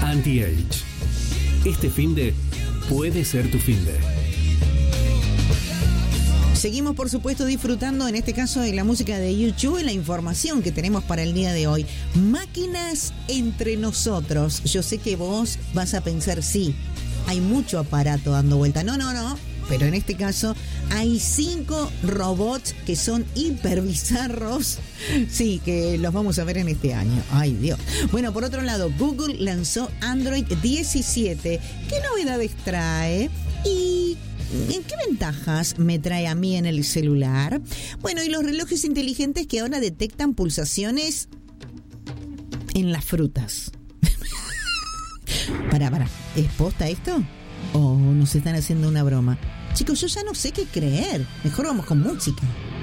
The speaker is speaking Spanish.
Anti-Age. Este finde puede ser tu finde. Seguimos, por supuesto, disfrutando, en este caso, de la música de YouTube y la información que tenemos para el día de hoy. Máquinas entre nosotros. Yo sé que vos vas a pensar, sí, hay mucho aparato dando vuelta. No. Pero en este caso hay 5 robots que son hiperbizarros. Sí, que los vamos a ver en este año. Ay, Dios. Bueno, por otro lado, Google lanzó Android 17. ¿Qué novedades trae? ¿Y qué ventajas me trae a mí en el celular? Bueno, y los relojes inteligentes que ahora detectan pulsaciones en las frutas. Para, ¿es posta esto? ¿O nos están haciendo una broma? Chicos, yo ya no sé qué creer. Mejor vamos con música.